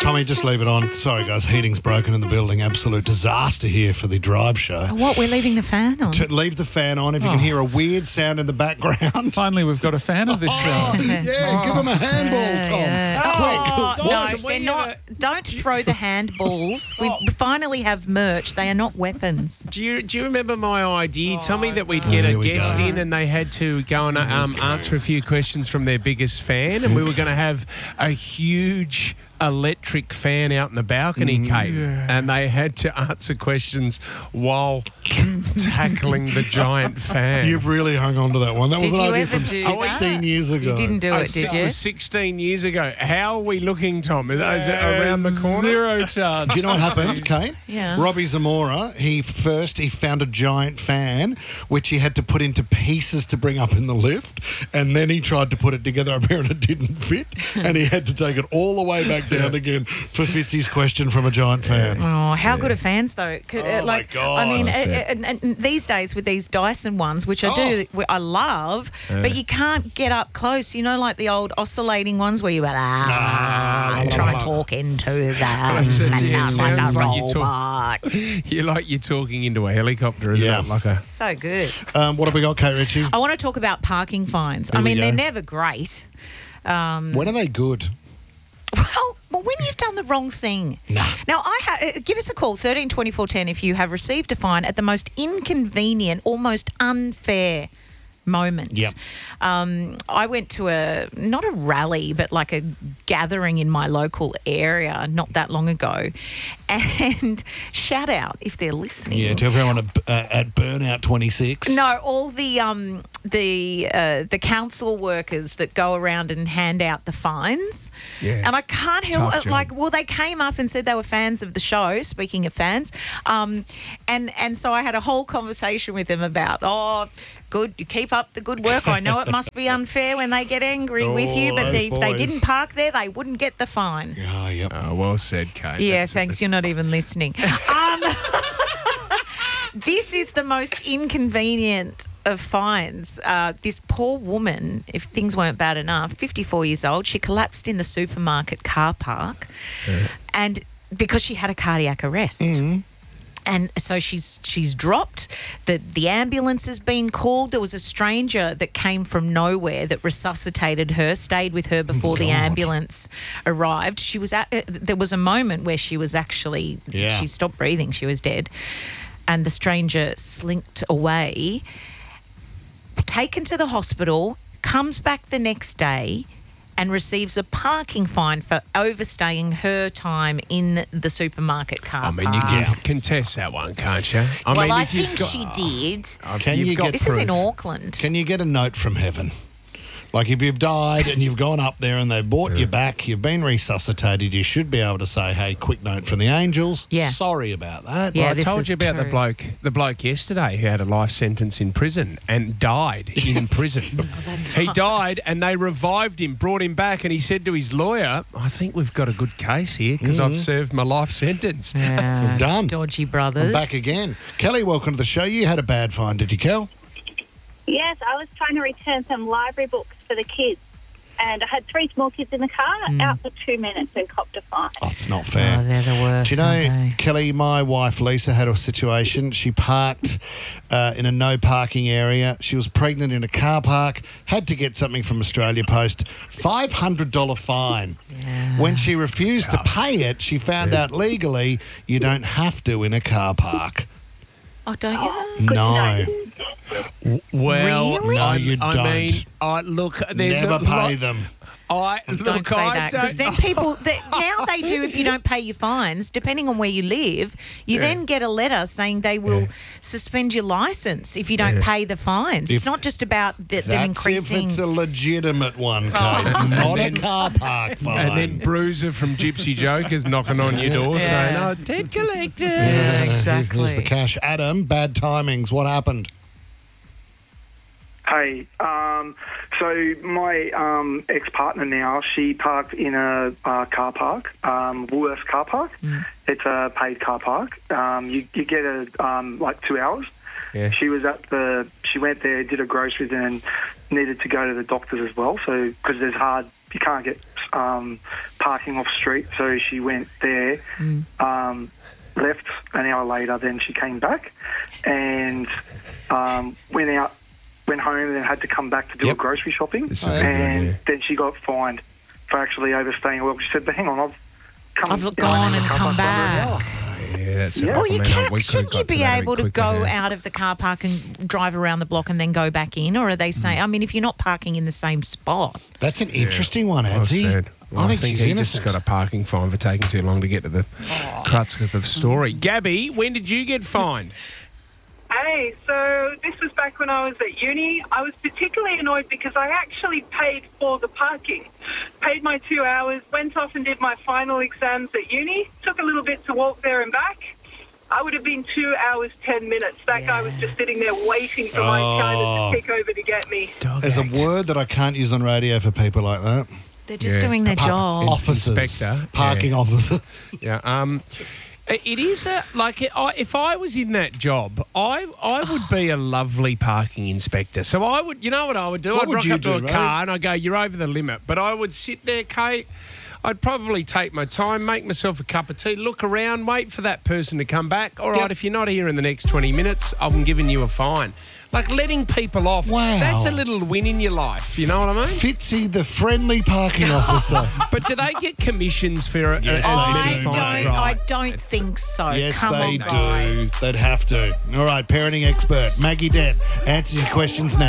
Tommy, just leave it on. Sorry, guys, heating's broken in the building. Absolute disaster here for the drive show. What, we're leaving the fan on? Leave the fan on if you can hear a weird sound in the background. Finally, we've got a fan of this show. Give him a handball, Tom. Quick. No, they're not. Don't throw the handballs. We finally have merch. They are not weapons. Do you remember my idea, Tommy, that we'd get a guest in and they had to go and answer a few questions from their biggest fan, and we were going to have a huge electric fan out in the balcony, Kate, and they had to answer questions while tackling the giant fan. You've really hung on to that one. That was an Did you idea ever from do 16 that? years ago. You didn't do it, did It you? was 16 years ago. How are we looking, Tom? Is it around the corner? Zero chance. Do you know what happened, Kate? Yeah. Robbie Zamora, he found a giant fan, which he had to put into pieces to bring up in the lift, and then he tried to put it together. Apparently it didn't fit, and he had to take it all the way back down again for Fitzy's question from a giant fan. Oh, how good are fans though? my God. I mean, That's and these days with these Dyson ones, which I love, but you can't get up close. You know, like the old oscillating ones where you went, try to talk into that. That sounds like a robot. You're talking into a helicopter, isn't it? Like a... So good. What have we got, Kate Ritchie? I want to talk about parking fines. Here I we mean, go. they're never great. When are they good? Well, when you've done the wrong thing. Nah. Now, give us a call, 13 24 10, if you have received a fine at the most inconvenient, almost unfair moment. Yep. I went to not a rally, but like a gathering in my local area not that long ago. And shout out if they're listening. Yeah, to everyone at Burnout 26. No, all the council workers that go around and hand out the fines. Yeah. And I can't help Tough job. they came up and said they were fans of the show, speaking of fans. And so I had a whole conversation with them about, good, you keep up the good work. I know it must be unfair when they get angry with you, but those if they boys. didn't park there, they wouldn't get the fine. Oh, yep. Oh, well said, Kate. Yeah, thanks. You're not even listening. This is the most inconvenient of fines. This poor woman, if things weren't bad enough, 54 years old, she collapsed in the supermarket car park and because she had a cardiac arrest. Mm-hmm. And so she's dropped. The ambulance has been called. There was a stranger that came from nowhere that resuscitated her, stayed with her before the ambulance arrived. She was there was a moment where she was actually she stopped breathing. She was dead, and the stranger slinked away. Taken to the hospital, comes back the next day, and receives a parking fine for overstaying her time in the supermarket car I mean, you park. can contest that one, can't you? I if you've think got- she did. Can you've you got get This is in proof. Auckland. Can you get a note from heaven? Like if you've died and you've gone up there and they brought you back, you've been resuscitated, you should be able to say, hey, quick note from the angels. Yeah. Sorry about that. Yeah, Well, I this told is you about true. the bloke yesterday who had a life sentence in prison and died in prison. He died and they revived him, brought him back, and he said to his lawyer, I think we've got a good case here because I've served my life sentence. Yeah. Done. Dodgy brothers. I'm back again. Kelly, welcome to the show. You had a bad fine, did you, Kel? Yes, I was trying to return some library books for the kids. And I had 3 small kids in the car, out for 2 minutes and copped a fine. Oh, it's not fair. Oh, they're the worst, Do you know, aren't they? Kelly, my wife Lisa had a situation. She parked in a no parking area. She was pregnant in a car park, had to get something from Australia Post, $500 fine. Yeah. When she refused to pay it, she found out legally you don't have to in a car park. Oh, don't you? No. Well, Really? No, you I mean, don't. look, there's Never a pay lot, them. Don't say that, because then people now they do. If you don't pay your fines, depending on where you live, you then get a letter saying they will suspend your license if you don't pay the fines. It's not just about them That's increasing. if it's a legitimate one, Kate, not a car park fine. And then Bruiser from Gypsy Jokers knocking on your door saying, Yeah. oh, debt collector. Yeah, exactly. Here's the cash. Adam, bad timings. What happened? Hey, so my ex-partner now, she parked in a car park, Woolworths car park. It's a paid car park. You get like 2 hours. Yeah. She went there, did her groceries, and needed to go to the doctors as well. So because there's hard you can't get parking off street, so she went there, left an hour later, then she came back and went home and then had to come back to do her grocery shopping, and then she got fined for actually overstaying. Well, she said, but hang on, I've gone and come back. Yeah, that's Well, shouldn't you be able to go out of the car park and drive around the block and then go back in? Or are they saying, I mean, if you're not parking in the same spot? That's an interesting one, Well Adsy. said. Well, I think she's he innocent. just got a parking fine for taking too long to get to the crux of the story. Gabby, when did you get fined? Hey, so this was back when I was at uni. I was particularly annoyed because I actually paid for the parking. Paid my 2 hours, went off and did my final exams at uni. Took a little bit to walk there and back. I would have been 2 hours, 10 minutes. That guy was just sitting there waiting for my China to kick over to get me. There's a word that I can't use on radio for people like that. They're just doing their job. Officers. Inspector. Parking officers. Yeah. It is if I was in that job, I would be a lovely parking inspector. So I would, you know what I would do? What I'd would rock you up to do, a car and I'd go, you're over the limit. But I would sit there, Kate. I'd probably take my time, make myself a cup of tea, look around, wait for that person to come back. All right, if you're not here in the next 20 minutes, I'm giving you a fine. Like letting people off. Wow. That's a little win in your life. You know what I mean? Fitzy, the friendly parking officer. But do they get commissions for it? Yes, they do. I don't think so. Yes, Come they on, guys. do. They'd have to. All right, parenting expert Maggie Dent answers your questions next.